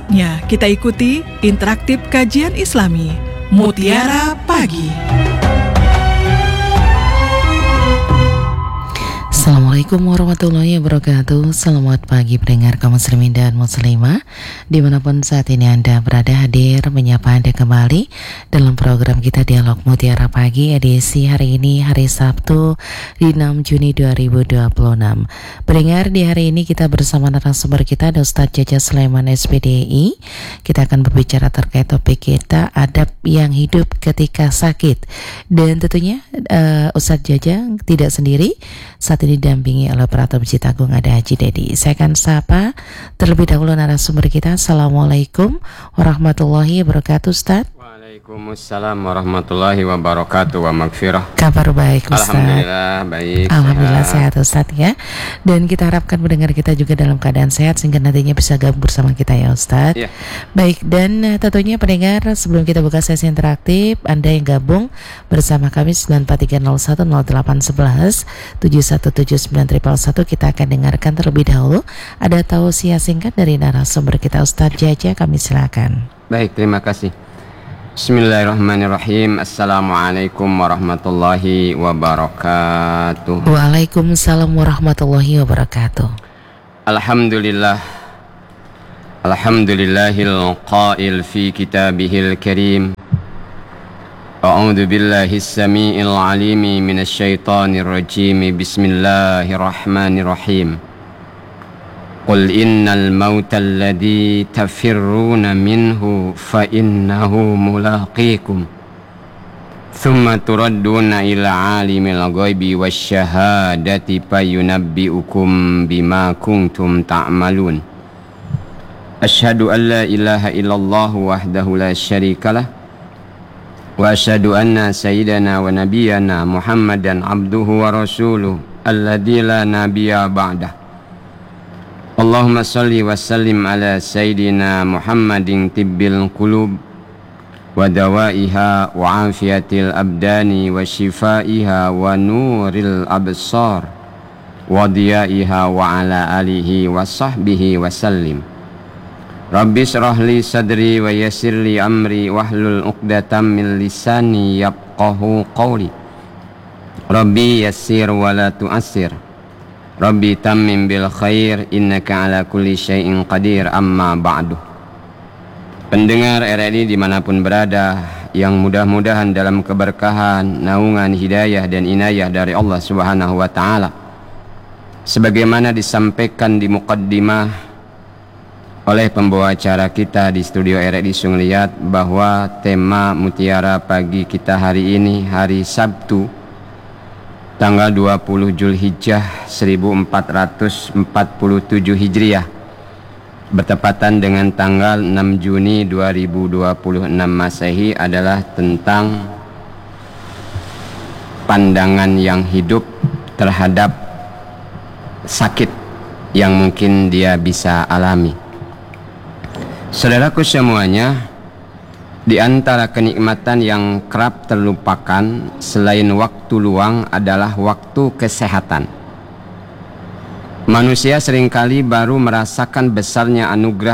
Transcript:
Saatnya kita ikuti interaktif kajian Islami Mutiara Pagi. Assalamualaikum warahmatullahi wabarakatuh. Selamat pagi pendengar kaum muslimin dan muslimah dimanapun saat ini Anda berada, hadir menyapa Anda kembali dalam program kita Dialog Mutiara Pagi edisi hari ini, hari Sabtu di 6 Juni 2026. Pendengar, di hari ini kita bersama narasumber kita ada Ustadz Jaja Sulaiman SPDI. Kita akan berbicara terkait topik kita, adab yang hidup ketika sakit. Dan tentunya Ustadz Jaja tidak sendiri, saat ini didampingi oleh operator Masjid Agung ada Haji Dedi. Saya akan sapa terlebih dahulu narasumber kita. Assalamualaikum warahmatullahi wabarakatuh, Ustaz. Waalaikumsalam warahmatullahi wabarakatuh wa magfirah. Kabar baik, Ustaz? Alhamdulillah baik. Alhamdulillah sehat, Ustaz ya. Dan kita harapkan pendengar kita juga dalam keadaan sehat sehingga nantinya bisa gabung bersama kita ya, Ustaz. Ya. Baik, dan tentunya pendengar, sebelum kita buka sesi interaktif, Anda yang gabung bersama kami 943010811 7179111, kita akan dengarkan terlebih dahulu ada tausiah singkat dari narasumber kita, Ustadz Jaja. Kami silakan. Baik, terima kasih. Bismillahirrahmanirrahim. Assalamualaikum warahmatullahi wabarakatuh. Waalaikumsalam warahmatullahi wabarakatuh. Alhamdulillah. Alhamdulillahil qail fi kitabihil karim. A'udzu billahis samii'il 'aliimi minasy syaithaanir rajiim. Bismillahirrahmanirrahim. Qul innal mauta alladhi tafirruna minhu fa innahu mulaqikum thumma turadduna ila alimil ghaibi wasyahadati fayunabbi'ukum bima kuntum ta'malun. Asyhadu an la ilaha illallah wahdahu la syarikalah wa asyhadu anna sayyidana wa nabiyyana Muhammadan abduhu wa rasuluh alladzi la nabiyya ba'dah. Allahumma salli wa sallim ala sayyidina Muhammadin tibbil qulub wa dawaiha wa afiyatil abdani wa shifaiha wa nuril absar wa diyaiha wa ala alihi wa sahbihi wa sallim. Rabbi shrah li sadri wa yassir li amri wahlul 'uqdatam min lisani yafqahu qawli. Rabbi yassir wa la tu'assir. Rabbi tammim bil khair innaka ala kulli syai'in qadir, amma ba'du. Pendengar RRI dimanapun berada, yang mudah-mudahan dalam keberkahan, naungan, hidayah dan inayah dari Allah Subhanahu wa ta'ala, sebagaimana disampaikan di muqaddimah oleh pembawa acara kita di studio RRI Sungliat, bahwa tema Mutiara Pagi kita hari ini, hari Sabtu tanggal 20 Zulhijjah 1447 Hijriah, bertepatan dengan tanggal 6 Juni 2026 Masehi, adalah tentang pandangan yang hidup terhadap sakit yang mungkin dia bisa alami. Saudaraku semuanya, di antara kenikmatan yang kerap terlupakan selain waktu luang adalah waktu kesehatan. Manusia seringkali baru merasakan besarnya anugerah